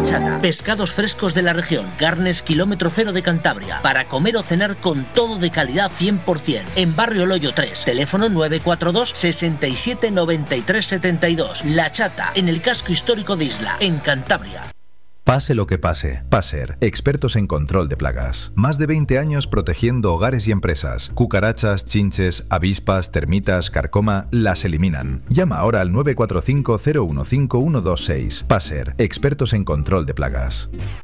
Chata. Pescados frescos de la región, carnes kilómetro cero de Cantabria, para comer o cenar con todo de calidad 100%. En Barrio Loyo 3, teléfono 942 67 93 72. La Chata, en el casco histórico de Isla, en Cantabria. Pase lo que pase. Passer, expertos en control de plagas. Más de 20 años protegiendo hogares y empresas. Cucarachas, chinches, avispas, termitas, carcoma, las eliminan. Llama ahora al 945 015 126. Passer, expertos en control de plagas.